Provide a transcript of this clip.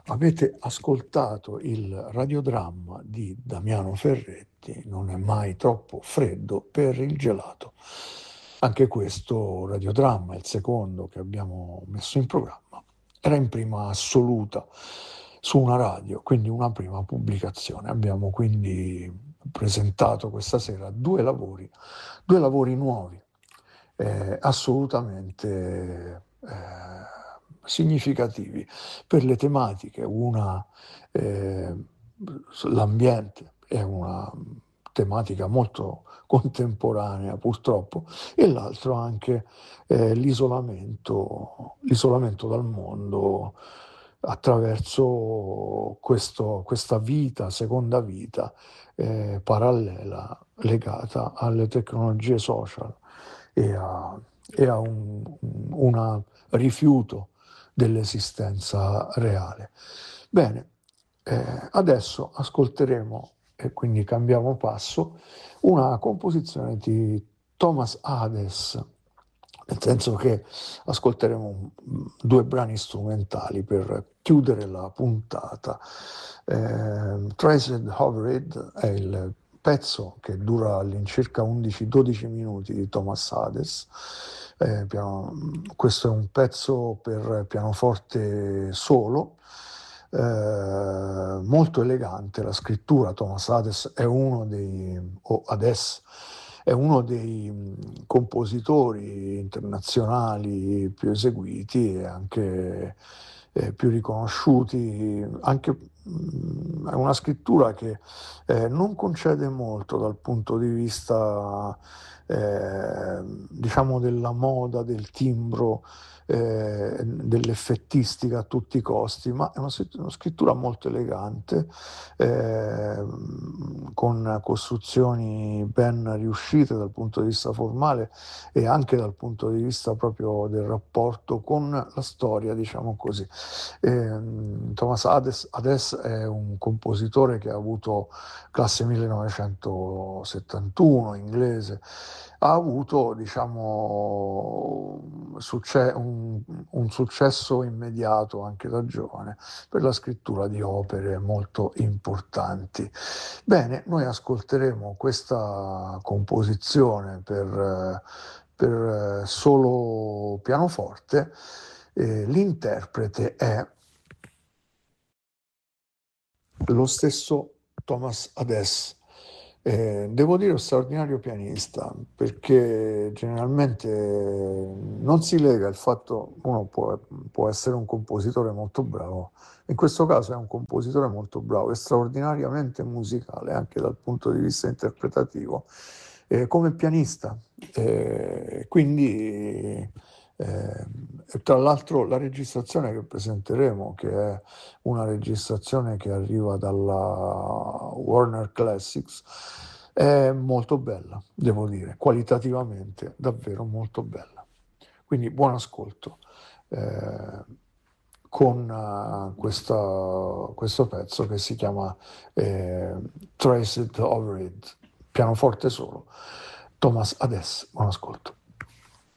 Avete ascoltato il radiodramma di Damiano Ferretti, Non è mai troppo freddo per il gelato. Anche questo radiodramma, il secondo che abbiamo messo in programma, era in prima assoluta su una radio, quindi una prima pubblicazione. Abbiamo quindi presentato questa sera due lavori nuovi, assolutamente significativi per le tematiche. Una, eh, l'ambiente è una tematica molto contemporanea purtroppo, e l'altro anche l'isolamento dal mondo attraverso questa vita, seconda vita parallela legata alle tecnologie social e a un rifiuto dell'esistenza reale. Bene, adesso ascolteremo, e quindi cambiamo passo, una composizione di Thomas Hades, nel senso che ascolteremo due brani strumentali per chiudere la puntata. Traced Hovered è il pezzo che dura all'incirca 11-12 minuti di Thomas Hades. Questo è un pezzo per pianoforte solo, molto elegante. La scrittura, Thomas Hades è uno dei compositori internazionali più eseguiti e anche più riconosciuti. È una scrittura che non concede molto dal punto di vista diciamo della moda, del timbro, dell'effettistica a tutti i costi, ma è una scrittura molto elegante, con costruzioni ben riuscite dal punto di vista formale e anche dal punto di vista proprio del rapporto con la storia, diciamo così. Thomas Hades è un compositore che ha avuto classe 1971, inglese. Ha avuto, diciamo, un successo immediato anche da giovane per la scrittura di opere molto importanti. Bene, noi ascolteremo questa composizione per solo pianoforte. L'interprete è lo stesso Thomas Hades. Devo dire straordinario pianista, perché generalmente non si lega il fatto, uno può essere un compositore molto bravo, in questo caso è un compositore molto bravo e straordinariamente musicale anche dal punto di vista interpretativo, come pianista. Quindi tra l'altro la registrazione che presenteremo, che è una registrazione che arriva dalla Warner Classics, è molto bella, devo dire, qualitativamente davvero molto bella. Quindi buon ascolto con questo pezzo che si chiama Traced Over It, pianoforte solo, Thomas Hades. Buon ascolto.